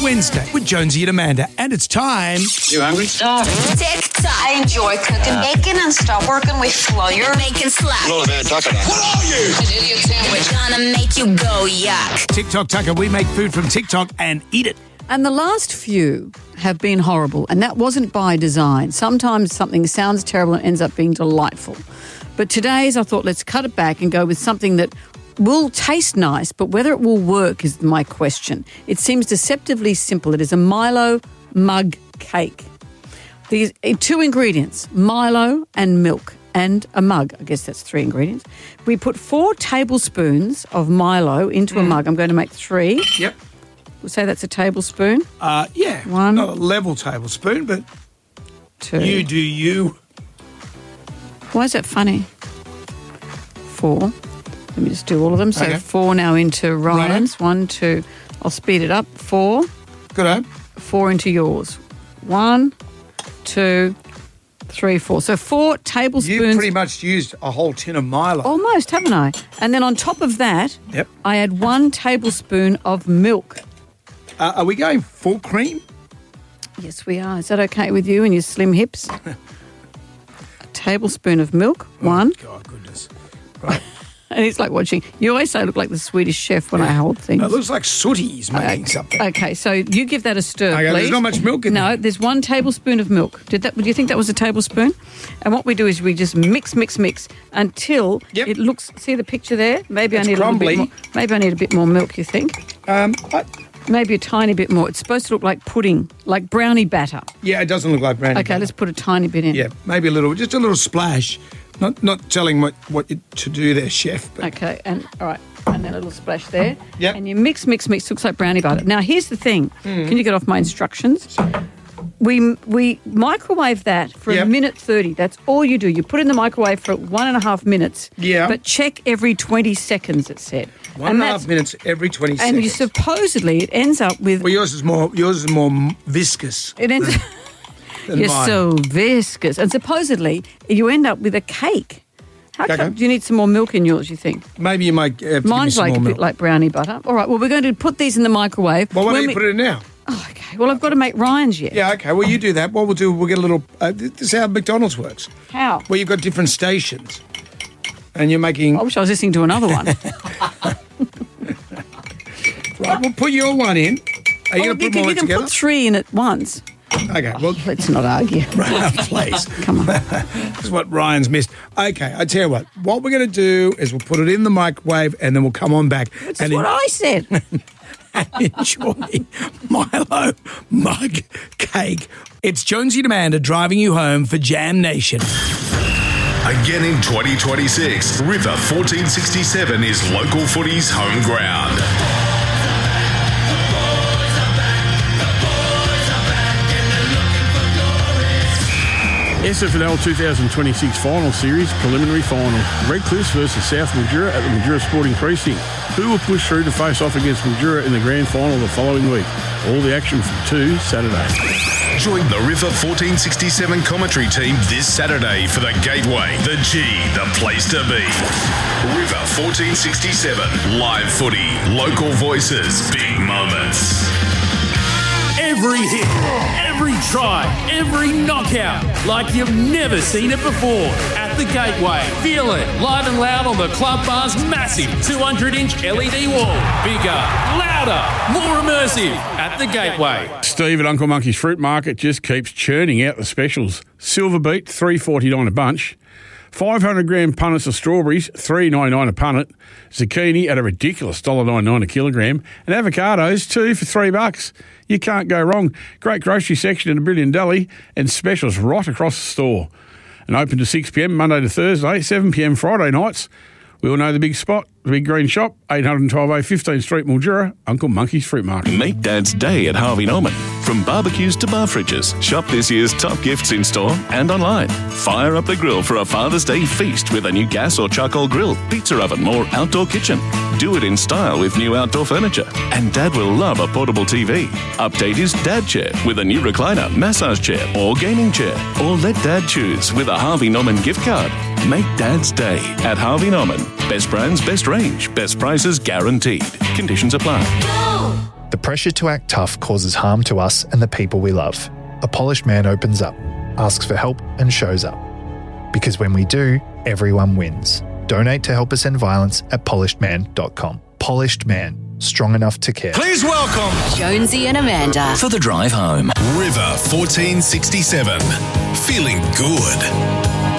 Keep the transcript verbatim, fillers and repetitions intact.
Wednesday with Jonesy and Amanda, and it's time. You hungry? Stop. TikTok. I enjoy cooking uh, bacon and stop working with flour. Bacon slap. What are you? An idiot sandwich. Gonna make you go yuck. TikTok Tucker, we make food from TikTok and eat it. And the last few have been horrible, and that wasn't by design. Sometimes something sounds terrible and ends up being delightful. But today's, I thought, let's cut it back and go with something that will taste nice, but whether it will work is my question. It seems deceptively simple. It is a Milo mug cake. These two ingredients, Milo and milk, and a mug. I guess that's three ingredients. We put four tablespoons of Milo into mm. a mug. I'm going to make three. Yep. We'll say that's a tablespoon. Uh, yeah. One. Not a level tablespoon, but two. You do you. Why is that funny? Four. Let me just do all of them. So okay. four now into Ryan's. Right. One, two. I'll speed it up. Four. Good on. Four into yours. One, two, three, four. So four tablespoons. You pretty much used a whole tin of Milo. Almost, haven't I? And then on top of that, yep. I add one tablespoon of milk. Uh, are we going full cream? Yes, we are. Is that okay with you and your slim hips? A tablespoon of milk. Oh, one. God, goodness. Right. And it's like watching. You always say I look like the Swedish chef when yeah. I hold things. No, it looks like Sooty's making okay. something. Okay, so you give that a stir, okay, please. There's not much milk in no, there. No, there's one tablespoon of milk. Did that? Do you think that was a tablespoon? And what we do is we just mix, mix, mix until yep. it looks. See the picture there? Maybe it's I need crumbly. a little bit more. Maybe I need a bit more milk. You think? Um, I, maybe a tiny bit more. It's supposed to look like pudding, like brownie batter. Yeah, it doesn't look like brownie. Okay, batter. let's put a tiny bit in. Yeah, maybe a little, just a little splash. Not not telling what, what to do there, chef. But. Okay, and all right, and then a little splash there. Yep. And you mix, mix, mix. Looks like brownie butter. Now, here's the thing. Mm. Can you get off my instructions? We we microwave that for yep. a minute thirty. That's all you do. You put it in the microwave for one and a half minutes. Yeah. But check every twenty seconds, it said. One and, and a half minutes every twenty and seconds. And you supposedly, it ends up with... Well, yours is more, yours is more viscous. It ends than, than You're mine. so viscous. And supposedly, you end up with a cake. How okay. come, do you need some more milk in yours, you think? Maybe you might have to Mine's give me some like more a milk. bit like brownie butter. All right, well, we're going to put these in the microwave. Well, why when don't we... you put it in now? Oh, okay. Well, I've got to make Ryan's yet. Yeah, okay. Well, you do that. What we'll do, we'll get a little... Uh, this is how McDonald's works. How? Well, you've got different stations. And you're making... I wish I was listening to another one. Right, we'll put your one in. Are you oh, going to put you, more you can together? put three in at once. Okay, well... Oh, let's not argue. Please. Come on. This is what Ryan's missed. Okay, I tell you what. What we're going to do is we'll put it in the microwave and then we'll come on back. That's and what en- I said. and enjoy Milo mug cake. It's Jonesy and Amanda driving you home for Jam Nation. Again in twenty twenty-six, River fourteen sixty-seven is local footy's home ground. S F L twenty twenty-six Final Series Preliminary Final. Redcliffe versus South Mildura at the Mildura Sporting Precinct. Who will push through to face off against Mildura in the grand final the following week? All the action from two Saturday. Join the River fourteen sixty-seven commentary team this Saturday for the Gateway, the G, the place to be. River fourteen sixty-seven, live footy, local voices, big moments. Every hit, every try, every knockout, like you've never seen it before. At the Gateway, feel it live and loud on the Club Bar's massive two hundred inch L E D wall. Bigger, louder, more immersive. At the Gateway. Steve at Uncle Monkey's Fruit Market just keeps churning out the specials. Silver beet, three forty-nine a bunch. five hundred gram punnets of strawberries, three ninety-nine a punnet. Zucchini at a ridiculous one dollar ninety-nine a kilogram. And avocados, two for three bucks. You can't go wrong. Great grocery section in a Brilliant Deli and specials right across the store. And open to six p.m. Monday to Thursday, seven p.m. Friday nights. We all know the big spot, the big green shop, eight twelve A fifteenth Street, Mildura, Uncle Monkey's Fruit Market. Make Dad's Day at Harvey Norman. From barbecues to bar fridges, shop this year's top gifts in store and online. Fire up the grill for a Father's Day feast with a new gas or charcoal grill, pizza oven or outdoor kitchen. Do it in style with new outdoor furniture. And Dad will love a portable T V. Update his Dad chair with a new recliner, massage chair or gaming chair. Or let Dad choose with a Harvey Norman gift card. Make Dad's Day at Harvey Norman. Best brands, best range, best prices guaranteed. Conditions apply. Go! The pressure to act tough causes harm to us and the people we love. A polished man opens up, asks for help and shows up. Because when we do, everyone wins. Donate to help us end violence at polished man dot com. Polished Man. Strong enough to care. Please welcome Jonesy and Amanda for the drive home. River fourteen sixty-seven. Feeling good.